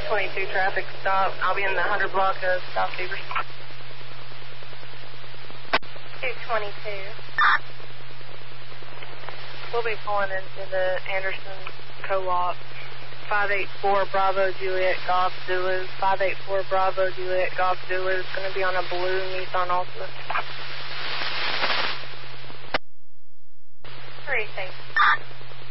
222 traffic stop. I'll be in the 100 block of South Beaver. 222. We'll be pulling into the Anderson Co-op. 584 Bravo Juliet Golf Zulu. 584 Bravo Juliet Golf Zulu. It's going to be on a blue Nissan Altima. 3, thanks.